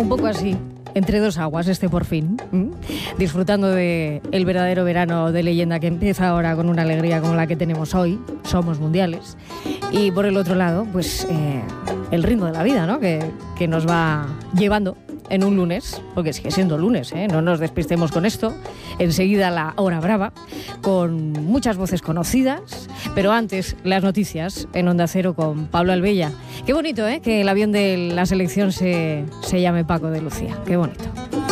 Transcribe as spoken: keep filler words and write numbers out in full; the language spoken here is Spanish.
un poco así, entre dos aguas este por fin, ¿m? disfrutando de el verdadero verano de leyenda que empieza ahora con una alegría como la que tenemos hoy, somos mundiales, y por el otro lado, pues eh, el ritmo de la vida, ¿no? que, que nos va llevando en un lunes, porque sigue siendo lunes, ¿eh? No nos despistemos con esto. Enseguida la hora brava, con muchas voces conocidas, pero antes las noticias en Onda Cero con Pablo Albella. Qué bonito, ¿eh? Que el avión de la selección se, se llame Paco de Lucía. Qué bonito.